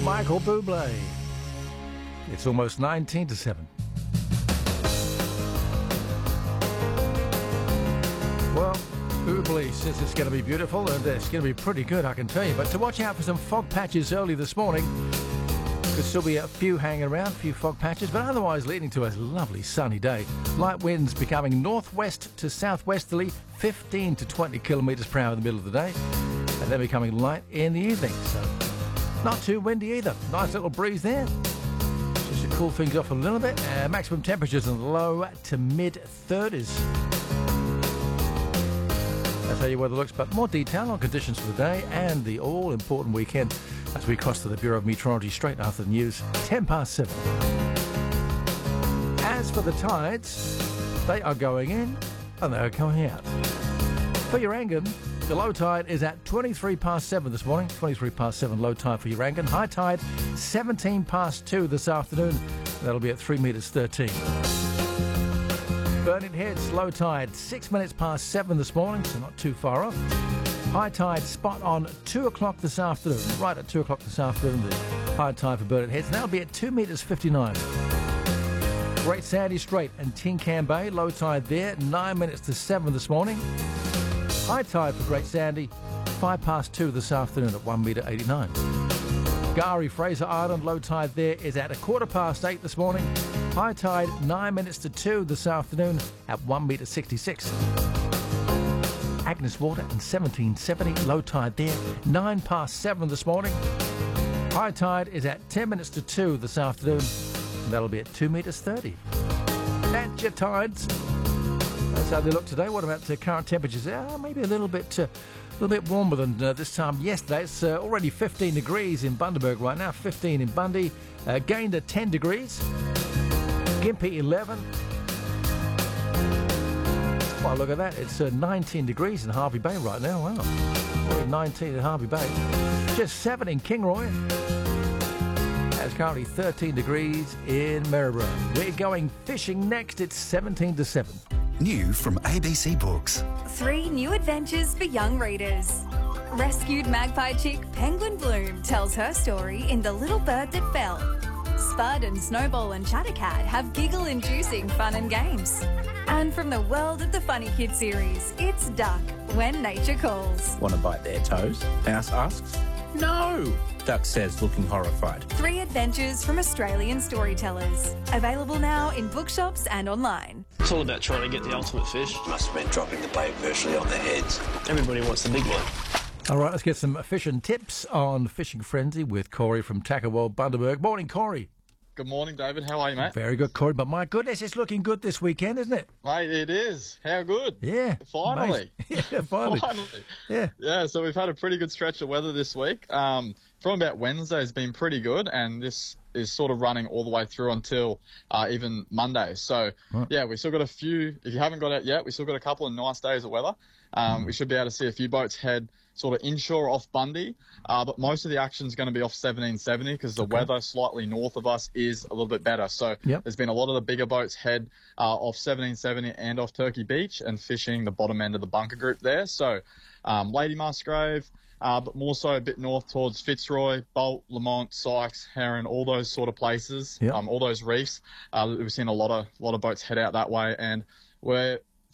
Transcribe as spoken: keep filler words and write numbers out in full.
Michael Bublé. It's almost nineteen to seven. Well, Bublé says it's going to be beautiful and it's going to be pretty good, I can tell you. But to watch out for some fog patches early this morning. Could still be a few hanging around, a few fog patches, but otherwise leading to a lovely sunny day. Light winds becoming northwest to southwesterly, fifteen to twenty kilometres per hour in the middle of the day, and then becoming light in the evening. So not too windy either. Nice little breeze there. Just to cool things off a little bit. Uh, maximum temperatures in the low to mid thirties. That's how your weather looks, but more detail on conditions for the day and the all-important weekend as we cross to the Bureau of Meteorology straight after the news, ten past seven. As for the tides, they are going in and they are coming out. For Urangan, the low tide is at twenty-three past seven this morning, twenty-three past seven low tide for Urangan. High tide, seventeen past two this afternoon. That'll be at three metres thirteen. Burning Heads, low tide, six minutes past seven this morning, so not too far off. High tide spot on two o'clock this afternoon, right at two o'clock this afternoon, the high tide for Burning Heads. That'll be at two metres fifty-nine. Great Sandy Strait and Tin Can Bay, low tide there, nine minutes to seven this morning. High tide for Great Sandy, five past two this afternoon at one metre eighty-nine. Gari Fraser Island, low tide there is at a quarter past eight this morning. High tide, nine minutes to two this afternoon at one metre sixty-six. Agnes Water and seventeen seventy, low tide there, nine past seven this morning. High tide is at ten minutes to two this afternoon, and that'll be at two metres thirty. That's your tides. That's how they look today. What about the current temperatures? Uh, maybe a little bit uh, a little bit warmer than uh, this time yesterday. It's uh, already fifteen degrees in Bundaberg right now, fifteen in Bundy, uh, gained to ten degrees. Gympie eleven. Well, look at that. It's uh, nineteen degrees in Harvey Bay right now. Wow. We're nineteen in Harvey Bay. Just seven in Kingroy. It's currently thirteen degrees in Maryborough. We're going fishing next. It's seventeen to seven. New from A B C Books. Three new adventures for young readers. Rescued magpie chick Penguin Bloom tells her story in The Little Bird That Fell. Spud and Snowball and Chattercat have giggle-inducing fun and games. And from the world of the Funny Kid series, it's Duck, When Nature Calls. Want to bite their toes? Mouse asks. No, Duck says, looking horrified. Three adventures from Australian storytellers. Available now in bookshops and online. It's all about trying to get the ultimate fish. Must have been dropping the bait virtually on their heads. Everybody wants the big one. All right, let's get some fishing tips on Fishing Frenzy with Corey from Tackle World Bundaberg. Morning, Corey. Good morning, David. How are you, mate? Very good, Corey. But my goodness, it's looking good this weekend, isn't it? Mate, it is. How good. Yeah. Finally. Yeah, finally. finally. Yeah. Yeah, so we've had a pretty good stretch of weather this week. Um, from about Wednesday, it's been pretty good, and this is sort of running all the way through until uh, even Monday. So, right. yeah, we still got a few. If you haven't got out yet, we still got a couple of nice days of weather. Um, mm. We should be able to see a few boats head sort of inshore off Bundy, uh, but most of the action is going to be off seventeen seventy because the okay. weather slightly north of us is a little bit better. So yep. there's been a lot of the bigger boats head uh, off seventeen seventy and off Turkey Beach and fishing the bottom end of the bunker group there. So um, Lady Musgrave, uh, but more so a bit north towards Fitzroy, Bolt, Lamont, Sykes, Heron, all those sort of places, yep. um, all those reefs. Uh, we've seen a lot of lot of boats head out that way, and we're